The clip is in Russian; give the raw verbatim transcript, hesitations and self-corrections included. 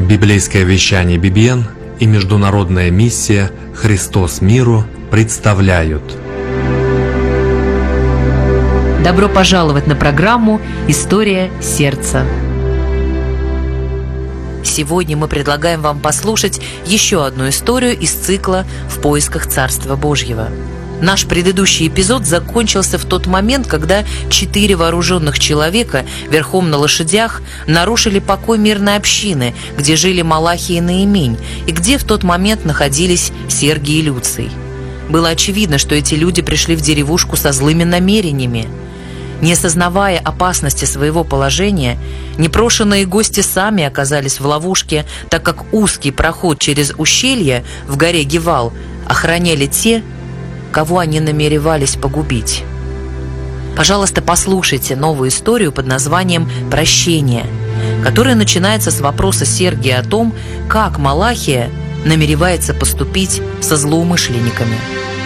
Библейское вещание би би эн и международная миссия «Христос миру» представляют. Добро пожаловать на программу «История сердца». Сегодня мы предлагаем вам послушать еще одну историю из цикла «В поисках Царства Божьего». Наш предыдущий эпизод закончился в тот момент, когда четыре вооруженных человека верхом на лошадях нарушили покой мирной общины, где жили Малахий и Наимень, и где в тот момент находились Сергий и Люций. Было очевидно, что эти люди пришли в деревушку со злыми намерениями. Не осознавая опасности своего положения, непрошенные гости сами оказались в ловушке, так как узкий проход через ущелье в горе Гивал охраняли те, кого они намеревались погубить. Пожалуйста, послушайте новую историю под названием «Прощение», которая начинается с вопроса Сергия о том, как Малахия намеревается поступить со злоумышленниками.